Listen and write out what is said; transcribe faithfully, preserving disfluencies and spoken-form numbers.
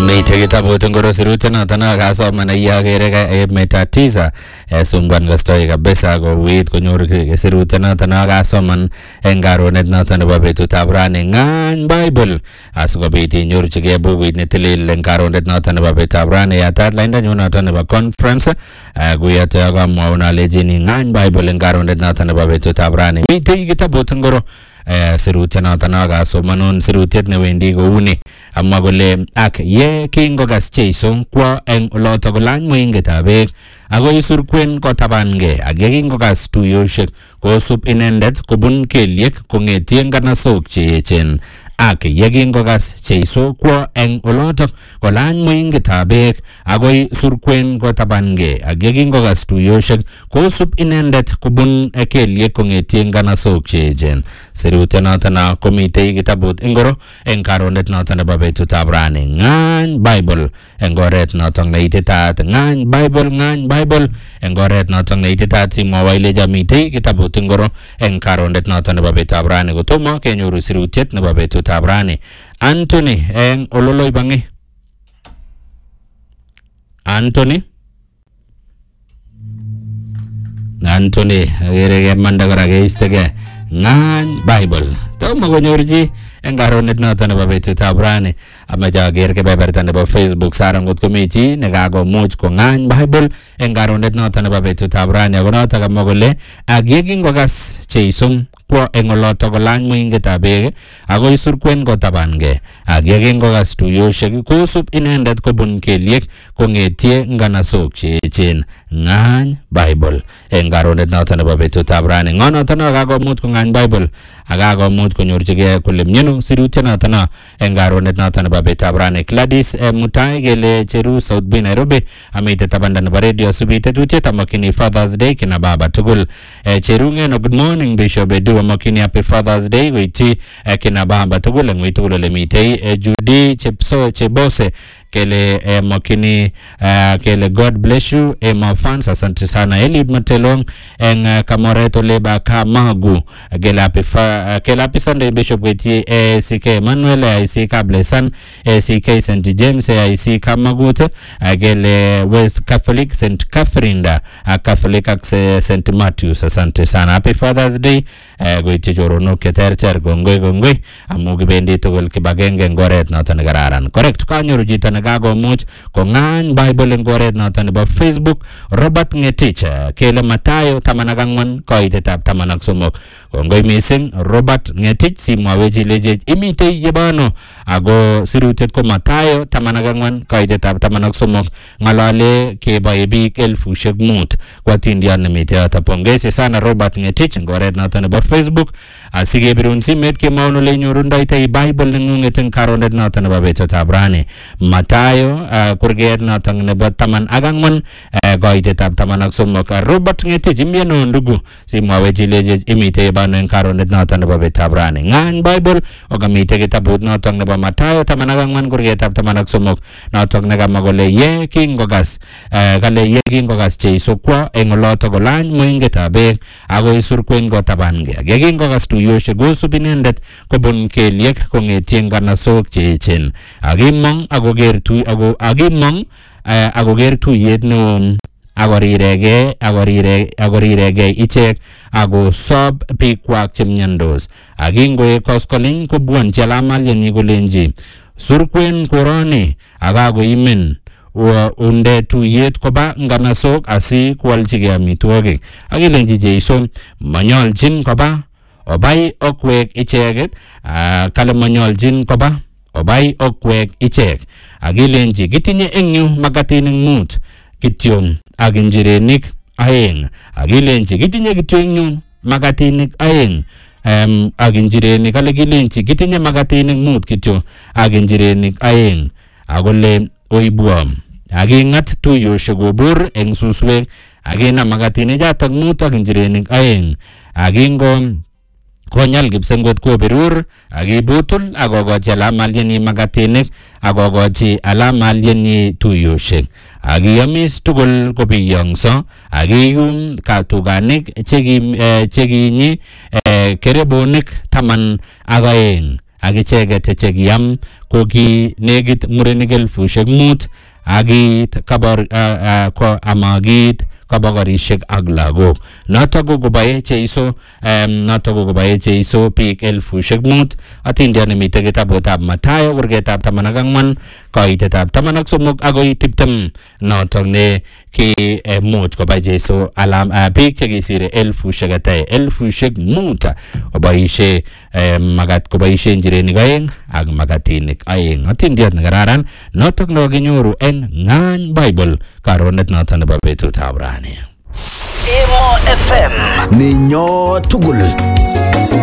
Mite kitabu tungoro siruti na tana kaso mana iya gereka e metatiza e sumban gastoi kabisa go wait konyor siruti na tana kaso man engaro net na tana babetu tabrani ngan Bible asko biti nyor chige buwit ne tilil engaro net na tana babetu tabrani ya tat lainda nyona tana ba conference guya to ga mauna lejini ngan Bible engaro net na tana babetu tabrani mite kitabu tungoro siruti na tana kaso manon siruti ne wendi go uni amma gole ak ye kingo gas cheiso kwa eng loto golan moinget abek ago isur kwen ko tabange age kingo gas tuyoshek ko sup inendet kubun kelyek kongetien kana sok cheechen ak ye kingo gas cheiso kwa eng loto golan moinget abek ago isur kwen ko tabange age kingo gas tuyoshek ko sup inendet kubun kelyek kongetien kana sok cheechen siruti na tana komite kitabut ingoro eng karonet na tana babetu tabrani ngan Bible engoret notong na ititat ngan Bible ngan Bible engoret notong na ititat si mawaile jamite kitabu tingoro eng karondet notong na babetu tabrani gutomo kenyoru sirutiet na babetu tabrani Anthony eng ololoy bangi Anthony Anthony agere manda garage istege ngan Bible tomo konyorji engaronet noton nebo betut ab rani amaja ger kebeberta nebo Facebook sarangot komiti nekakomuch kong'any Bible engaronet noton nebo betut ab rani ako noton kamwa kole ak yekingokas cheisum kwa engoloto kolany moinget ab beek ako isur kwen kotabange ak yekingokas tuyoshek kosup inendet kobun kelyek kongetie nganasok cheechen ng'any Bible engaronet noton nebo betut ab rani ngonoton kakomuch kong'any Bible akakomuch konyorchigei kole myeno sirutiet noton engaronet noton nebo betut ab rani Gladys Mutai kele cheru South B Nairobi amite tabanda nebo radio subite tutiyet amakini Father's Day kina baba tugul cheru ngeno good morning Bishop Edu amakini happy Father's Day witi kina baba tugul ngwi tugul ole mitei Judy Chepso Chebose kele eh, makini uh, kele God bless you Emma fans asante sana Eliud Matelong eng uh, Kamoreto leba Kamagu kele happy uh, kele happy Sunday Bishop witi eh, C K Emmanuel I C K Blessan eh, C K Saint James eh, I C Kamagut uh, kele West Catholic Saint Catherine da uh, Catholic uh, Saint Matthews asante sana happy Father's Day uh, witi jorono keterter gongoi gongoi amu kibendi tugul kibagenge ngoret noton kararan correct kanyoru jita kakomuch kong'any Bible eng oret noton nebo Facebook Robert Ngetich kele Matayo taman ak ang'wan koitetab taman ak somok kongoi mising Robert Ngetich simwawech ilechech imitei yebano ako sirutiet ko Matayo taman ak ang'wan koitetab taman ak somok ng'alale keboe biik elfushek mut kwatindian nemitei yoto pongezi sana Robert Ngetich eng oret noton nebo Facebook asikebirun simet kemwaun ole inyorundoitoi Bible neng'ung'et eng karonet noton nebo betutab rani Matayo uh, kurget noton nebo taman ak ang'wan uh, koitetab taman ak somok uh, Robert Ngetich imyeno ndugu simwawech ilechech imitei bano eng karonet noton nebo betutab rani ng'any Bible okamite kitabut noton nebo Matayo taman ak ang'wan kurgetab taman ak somok noton nekamwa kole ye kingokas uh, kale ye kingokas Jeiso kwo eng oloto kolany moingetab beek ako isur kwen kotabange ye kingokas tuyoshek kosup inendet kobun kelyek kongetie nganasok cheechen akimong akoker tu ako akimong akoker tuyet neo akorirege akorire akorirege ichek ako sob bikwak chemyandos akingoe koskoling kobwonchi alamalyenyi kolenji surkwen koroni akakoimen unde tuyet koba nganasok asi kwalchige amitwogik akilenji Jeiso manyolchin koba obai okwek icheket kale manyolchin koba obai okwek ichek akilenji kitinye eng yu makatinik mut kityo ak injirenik aeng akilenji kitinye kityo eng yu makatinik aeng um, ak injirenik ale kilenji kitinye makatinik mut kityo ak injirenik aeng akole oibwa aking'at tuyoshek kobur eng suswek akinam makatinik chotok mut ak injirenik aeng akingo konyal kipsengot kobirur akibutul akokochi alamalyenyi makatinik akokochi alamalyenyi tuyoshek akiyamis tugul kopiyongso akiyum katuganik chekinyi kerebonik taman ak aeng ak icheket che kiyam ko ki negit murenik elfusiek mut agit kabar ko amagit kabagarishek ak lagok notok ko kobaye cheiso notok ko kobaye cheiso biik elfusiek mut atindion nemite kitabutab Matayo kurgetab taman ak ang'wan koitetab taman ak somok agoi tiptem notok ne ki much kobai cheiso alam biik chekisire elfusiek ate elfusiek mut kobaishe magat kobaishe njirenik aeng ak magatinik aeng atindion nekararan notok nekinyoru eng Ng'any Bible karonet notok nebo betutab rani. Emo F M ninyo tugul.